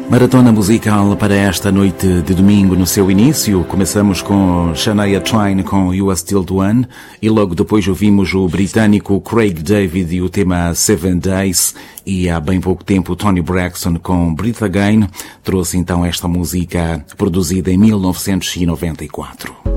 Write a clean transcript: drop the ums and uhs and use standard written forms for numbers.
Maratona musical para esta noite de domingo. No seu início, começamos com Shania Twain com You Are Still the One e logo depois ouvimos o britânico Craig David e o tema 7 Days, e há bem pouco tempo Toni Braxton com Breathe Again trouxe então esta música produzida em 1994.